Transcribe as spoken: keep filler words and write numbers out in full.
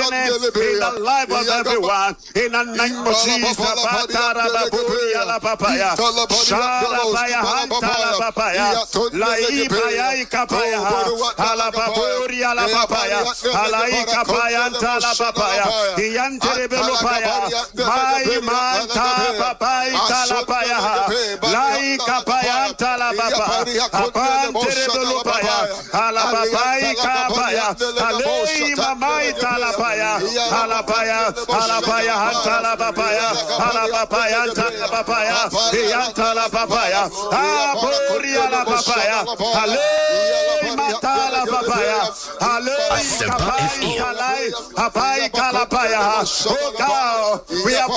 in the life of everyone. In the name of Jesus. Batarababuria la papaya. Shalabaya hantala papaya. Laibaya ikapaya. Alababuria la papaya. Alaikapaya antala papaya. Iyanterebelupaya. Mai manta papaya talapaya. Laikapaya antala papaya. Apanterebelupaya. Alababai kapaya. Alei mamai talapaya. Alapaya. Alapaya hantala papaya. Alapaya antala papaya. Iyantala papaya. Aboria la papaya. Alei matala papaya. Alei kapaya. Alai apai kalapaya. Oh God, we are